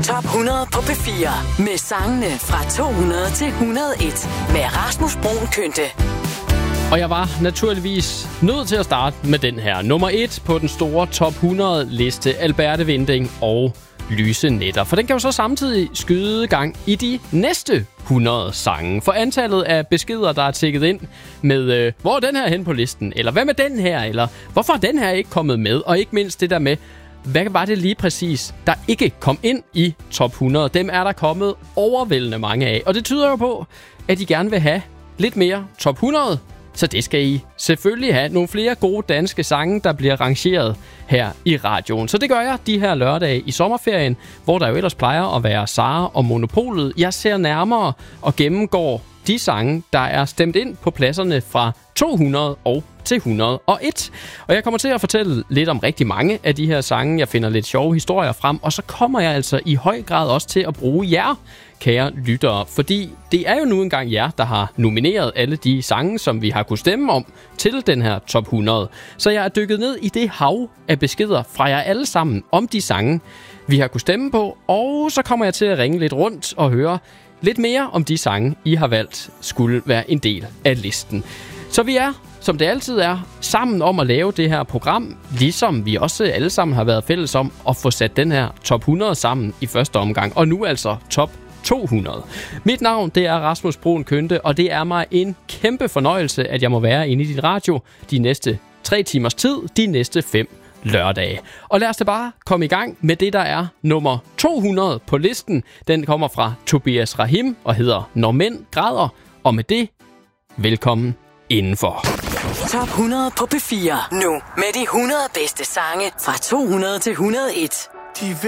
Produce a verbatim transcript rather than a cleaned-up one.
Top hundrede på P fire med sangene fra to hundrede til et hundrede og et med Rasmus Bruun Kønte. Og jeg var naturligvis nødt til at starte med den her. Nummer et på den store Top hundrede liste, Alberte Winding og Lyse Nætter. For den kan jo så samtidig skyde gang i de næste hundrede sange. For antallet af beskeder, der er tækket ind med, øh, hvor er den her hen på listen? Eller hvad med den her? Eller hvorfor er den her ikke kommet med? Og ikke mindst det der med, hvad var det lige præcis, der ikke kom ind i Top hundrede? Dem er der kommet overvældende mange af. Og det tyder jo på, at I gerne vil have lidt mere Top hundrede. Så det skal I selvfølgelig have. Nogle flere gode danske sange, der bliver rangeret her i radioen. Så det gør jeg de her lørdage i sommerferien, hvor der jo ellers plejer at være Sara og Monopolet. Jeg ser nærmere og gennemgår de sange, der er stemt ind på pladserne fra to hundrede og til et hundrede og et. Og jeg kommer til at fortælle lidt om rigtig mange af de her sange. Jeg finder lidt sjove historier frem, og så kommer jeg altså i høj grad også til at bruge jer, kære lyttere, fordi det er jo nu engang jer, der har nomineret alle de sange, som vi har kunnet stemme om til den her Top hundrede. Så jeg er dykket ned i det hav af beskeder fra jer alle sammen om de sange, vi har kunnet stemme på, og så kommer jeg til at ringe lidt rundt og høre lidt mere om de sange, I har valgt skulle være en del af listen. Så vi er, som det altid er, sammen om at lave det her program, ligesom vi også alle sammen har været fælles om at få sat den her Top hundrede sammen i første omgang, og nu altså Top to hundrede. Mit navn, det er Rasmus Bruun Kønte, og det er mig en kæmpe fornøjelse, at jeg må være inde i din radio de næste tre timers tid, de næste fem lørdage. Og lad os da bare komme i gang med det, der er nummer to hundrede på listen. Den kommer fra Tobias Rahim og hedder Når mænd græder, og med det, velkommen indenfor. Top hundrede på P fire. Nu med de hundrede bedste sange fra to hundrede til et hundrede og et. De